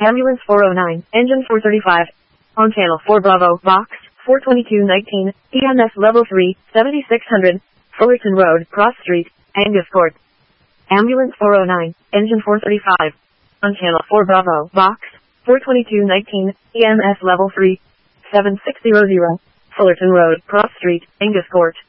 Ambulance 409, engine 435. On channel 4 Bravo, box 42219, EMS level 3, 7600, Fullerton Road, Cross Street, Angus Court. Ambulance 409, engine 435. On channel 4 Bravo, box 42219, EMS level 3, 7600, Fullerton Road, Cross Street, Angus Court.